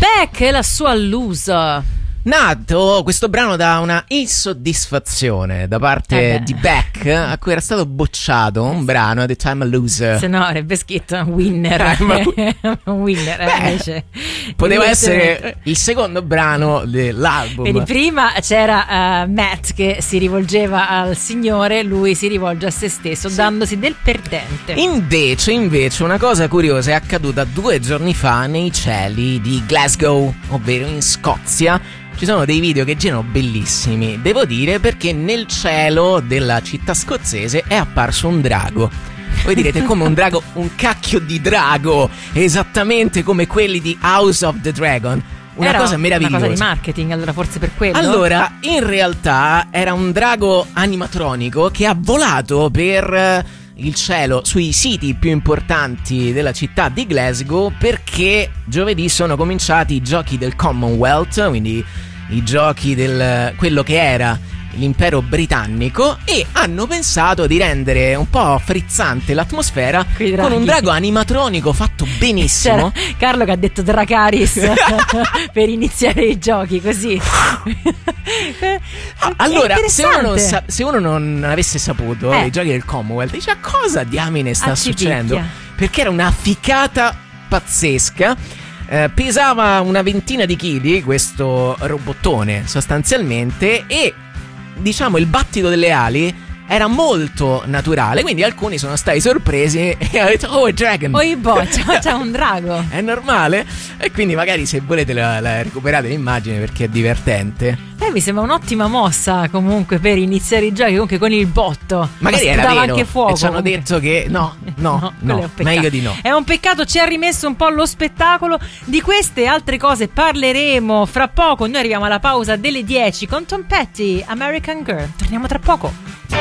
Beck e la sua Loser. Nato questo brano da una insoddisfazione da parte di Beck, a cui era stato bocciato un brano The Time a Loser. Se no avrebbe scritto Winner. Winner invece poteva essere il secondo brano dell'album. Vedi, prima c'era Matt che si rivolgeva al Signore, lui si rivolge a se stesso, sì, dandosi del perdente. Invece una cosa curiosa è accaduta 2 giorni fa nei cieli di Glasgow, ovvero in Scozia. Ci sono dei video che girano bellissimi, devo dire, perché nel cielo della città scozzese è apparso un drago. Voi direte, come un drago? Un cacchio di drago, esattamente come quelli di House of the Dragon. Una cosa meravigliosa. Una cosa di marketing, allora forse per quello. Allora, in realtà era un drago animatronico che ha volato per il cielo sui siti più importanti della città di Glasgow, perché giovedì sono cominciati i giochi del Commonwealth, quindi i giochi del quello che era l'impero britannico, e hanno pensato di rendere un po' frizzante l'atmosfera con un drago animatronico fatto benissimo. C'era Carlo che ha detto Dracarys per iniziare i giochi, così. Allora, se uno non avesse saputo i giochi del Commonwealth, dice: a cosa diamine sta succedendo? Perché era una ficata pazzesca. Pesava una ventina di chili questo robottone sostanzialmente, e diciamo il battito delle ali era molto naturale, quindi alcuni sono stati sorpresi e hanno detto: oh, è dragon, c'è un drago, è normale. E quindi magari, se volete, la recuperate l'immagine, perché è divertente. Mi sembra un'ottima mossa comunque per iniziare i giochi, comunque con il botto. Magari era vero, anche fuoco, e ci hanno detto che no, meglio di no. È un peccato, ci ha rimesso un po' lo spettacolo. Di queste e altre cose parleremo fra poco. Noi arriviamo alla pausa delle 10 con Tom Petty, American Girl. Torniamo tra poco.